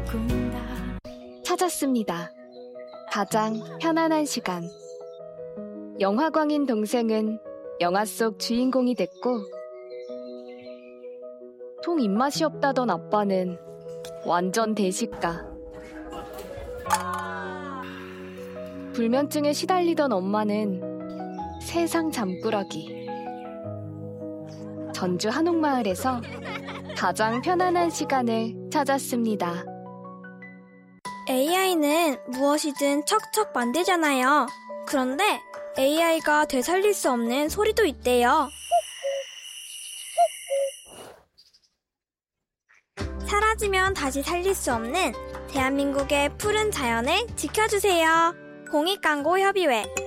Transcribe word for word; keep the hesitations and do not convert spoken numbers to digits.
찾았습니다. 가장 편안한 시간. 영화광인 동생은 영화 속 주인공이 됐고, 통 입맛이 없다던 아빠는 완전 대식가. 불면증에 시달리던 엄마는 세상 잠꾸러기. 전주 한옥마을에서 가장 편안한 시간을 찾았습니다. 에이아이는 무엇이든 척척 만들잖아요. 그런데 에이아이가 되살릴 수 없는 소리도 있대요. 사라지면 다시 살릴 수 없는 대한민국의 푸른 자연을 지켜주세요. 공익광고협의회